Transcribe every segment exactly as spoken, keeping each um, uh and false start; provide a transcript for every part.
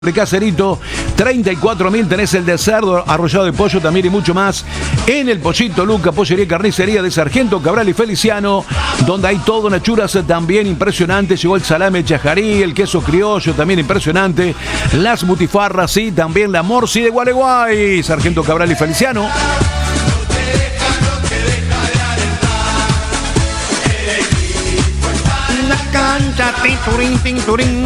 de Caserito, treinta y cuatro mil. Tenés el de cerdo, arrollado de pollo también y mucho más en el Pollito Luca, pollería y carnicería de Sargento Cabral y Feliciano, donde hay todo en achuras también impresionante. Llegó el salame chajarí, el queso criollo también impresionante, las butifarras y también la morsi de Gualeguay. Sargento Cabral y Feliciano. La cancha, tinturín, tinturín.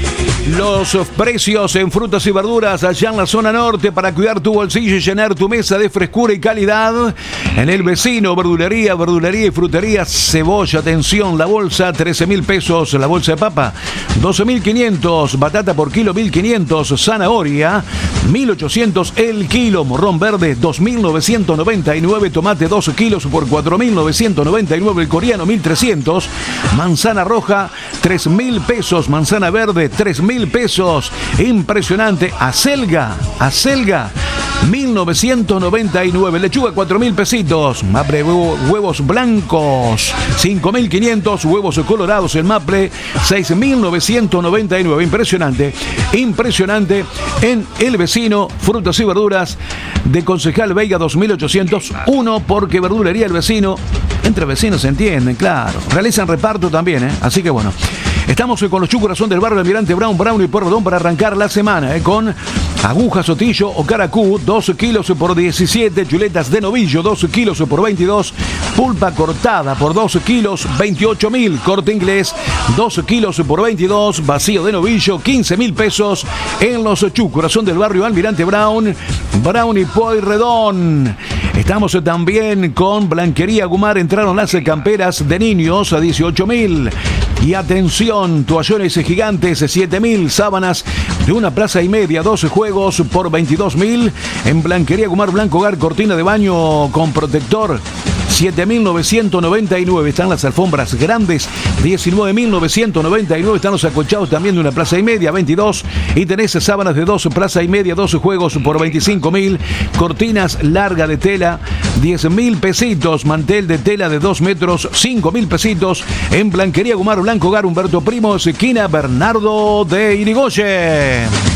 Los precios en frutas y verduras allá en la zona norte para cuidar tu bolsillo y llenar tu mesa de frescura y calidad. En el vecino, verdulería, verdulería y frutería. Cebolla, atención, la bolsa, trece mil pesos. La bolsa de papa, doce mil quinientos. Batata por kilo, mil quinientos. Zanahoria, mil ochocientos el kilo. Morrón verde, dos mil novecientos noventa y nueve. Tomate, doce kilos por cuatro mil novecientos noventa y nueve. El coreano, mil trescientos. Manzana roja, tres mil pesos. Manzana verde, tres mil pesos. Impresionante. Acelga, acelga, mil novecientos noventa y nueve. Lechuga, cuatro mil pesitos. Maple, huevo, huevos blancos, cinco mil quinientos. Huevos colorados, el Maple, seis mil novecientos noventa y nueve. Impresionante, impresionante. En el vecino, frutas y verduras de Concejal Veiga, dos mil ochocientos uno, porque verdulería el vecino. Entre vecinos se entienden, claro. Realizan reparto también, ¿eh? Así que bueno. Estamos con los chucorazón del barrio Almirante Brown, Brown y Pueyrredón para arrancar la semana, ¿eh? Con aguja, sotillo o caracú, dos kilos por diecisiete. Chuletas de novillo, dos kilos por veintidós. Pulpa cortada por dos kilos, veintiocho mil. Corte inglés, dos kilos por veintidós. Vacío de novillo, quince mil pesos en los chucorazón del barrio Almirante Brown, Brown y Pueyrredón. Estamos también con Blanquería Gumar. Entraron las camperas de niños a dieciocho mil. Y atención, toallones gigantes, siete mil. Sábanas de una plaza y media, doce juegos por veintidós mil. En Blanquería Gumar, Blanco Hogar, cortina de baño con protector, siete mil novecientos noventa y nueve. Están las alfombras grandes, diecinueve mil novecientos noventa y nueve. Están los acolchados también de una plaza y media, veintidós. Y tenés sábanas de dos plaza y media, doce juegos por veinticinco mil. Cortinas larga de tela, diez mil pesitos. Mantel de tela de dos metros, cinco mil pesitos. En Blanquería Gumar, Blanco Hogar, Humberto Primos, esquina Bernardo de Irigoyen.